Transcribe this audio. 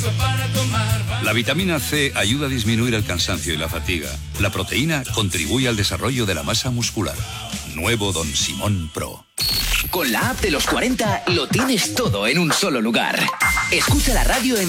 La vitamina C ayuda a disminuir el cansancio y la fatiga. La proteína contribuye al desarrollo de la masa muscular. Nuevo Don Simón Pro. Con la app de los 40 lo tienes todo en un solo lugar. Escucha la radio en